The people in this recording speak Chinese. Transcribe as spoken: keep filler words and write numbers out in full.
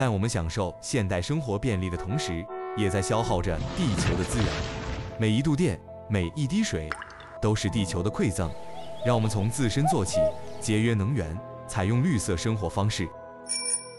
但我们享受现代生活便利的同时，也在消耗着地球的资源。每一度电，每一滴水，都是地球的馈赠。让我们从自身做起，节约能源，采用绿色生活方式。